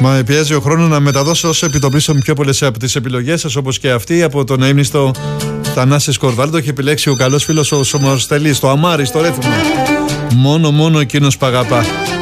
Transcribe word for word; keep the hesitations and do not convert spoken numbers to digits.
Μα πιέζει ο χρόνος να μεταδώσω όσο επιτοπλίστων πιο πολλές από τις επιλογές σας, όπως και αυτή από τον αείμνηστο Θανάση Σκορβάλ. Το έχει επιλέξει ο καλός φίλος ο Σομοστελής, το αμάρι, στο Ρέθυμο. Μόνο, μόνο εκείνος που αγαπά.